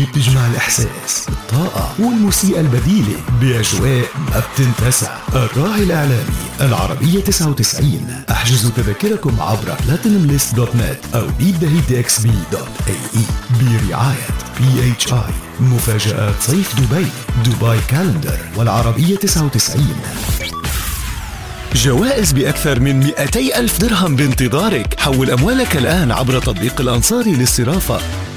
اللي بتجمع الإحساس، الطاقة والموسيقى البديلة بأجواء ما بتنتسى. الراعي الإعلامي العربية 99. احجزوا تذاكركم عبر platinumlist.net أو beatthehitxb.ae برعاية PHI. مفاجآت صيف دبي كالندر والعربية 99. جوائز بأكثر من 200,000 درهم بانتظارك. حول أموالك الآن عبر تطبيق الأنصاري للصرافة.